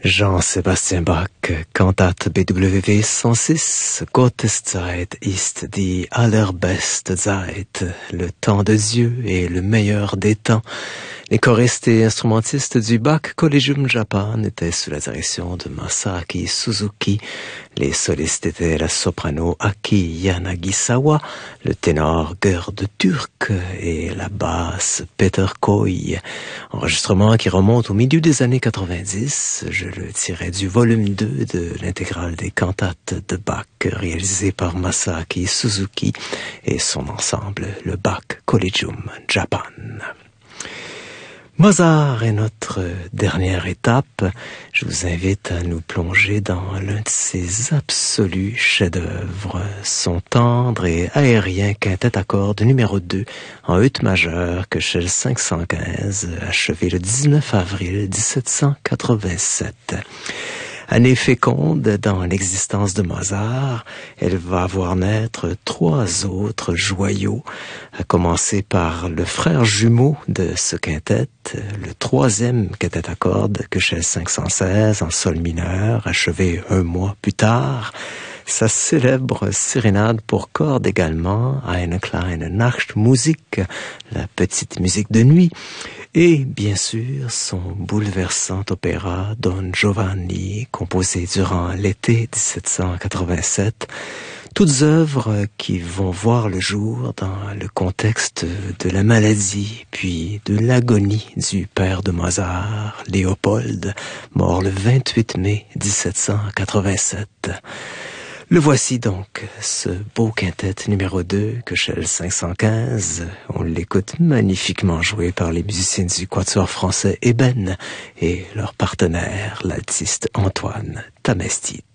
Jean-Sébastien Bach, Cantate BWV 106, Gottes Zeit ist die allerbeste Zeit, le temps de Dieu est le meilleur des temps. Les choristes et instrumentistes du Bach Collegium Japan étaient sous la direction de Masaaki Suzuki. Les solistes étaient la soprano Aki Yanagisawa, le ténor Gerd Türk et la basse Peter Koy. Enregistrement qui remonte au milieu des années 90. Je le tirais du volume 2 de l'intégrale des cantates de Bach réalisé par Masaaki Suzuki et son ensemble, le Bach Collegium Japan. Mozart est notre dernière étape. Je vous invite à nous plonger dans l'un de ses absolus chefs-d'œuvre, son tendre et aérien quintet à cordes numéro 2 en ut majeur que Köchel 515, achevé le 19 avril 1787. Année féconde dans l'existence de Mozart, elle va voir naître 3 autres joyaux, à commencer par le frère jumeau de ce quintet, le 3e quintet à cordes, Köchel 516 en sol mineur, achevé 1 mois plus tard, sa célèbre sérénade pour cordes également, Eine kleine Nachtmusik, la petite musique de nuit, et bien sûr son bouleversant opéra Don Giovanni, composé durant l'été 1787, toutes œuvres qui vont voir le jour dans le contexte de la maladie puis de l'agonie du père de Mozart, Léopold, mort le 28 mai 1787. Le voici donc, ce beau quintet numéro 2, Köchel 515. On l'écoute magnifiquement joué par les musiciens du quatuor français Eben et leur partenaire, l'altiste Antoine Tamestit.